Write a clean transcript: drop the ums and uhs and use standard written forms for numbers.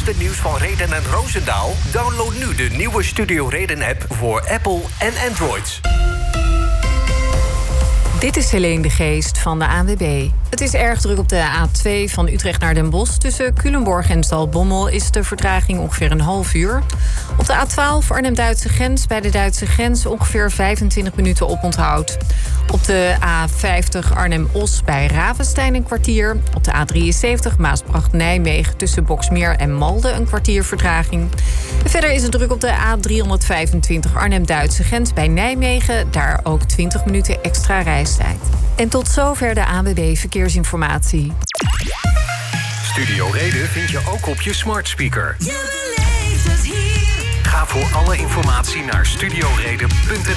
laatste nieuws van Reden en Roosendaal? Download nu de nieuwe Studio Reden-app voor Apple en Android. Dit is Helene de Geest van de ANWB. Het is erg druk op de A2 van Utrecht naar Den Bosch. Tussen Culemborg en Zaltbommel is de vertraging ongeveer een half uur. Op de A12 Arnhem-Duitse grens, bij de Duitse grens ongeveer 25 minuten oponthoud. Op de A50 Arnhem-Os bij Ravenstein een kwartier. Op de A73 Maasbracht-Nijmegen tussen Boksmeer en Malden een kwartier vertraging. En verder is het druk op de A325 Arnhem-Duitse grens bij Nijmegen. Daar ook 20 minuten extra reistijd. En tot zover de ANWB Verkeersinformatie. Studio Reden vind je ook op je smart speaker. Je beleeft het hier. Ga voor alle informatie naar studioreden.nl.